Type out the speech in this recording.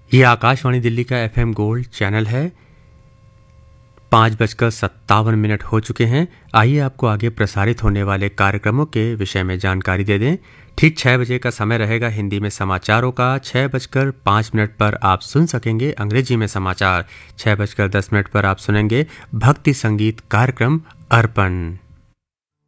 ये आकाशवाणी दिल्ली का FM gold channel है। 5:57 हो चुके हैं। आइए आपको आगे प्रसारित होने वाले कार्यक्रमों के विषय में जानकारी दे दें। ठीक 6 बजे का समय रहेगा हिंदी में समाचारों का। 6:05 पर आप सुन सकेंगे अंग्रेजी में समाचार। 6:10 पर आप सुनेंगे भक्ति संगीत कार्यक्रम अर्पण।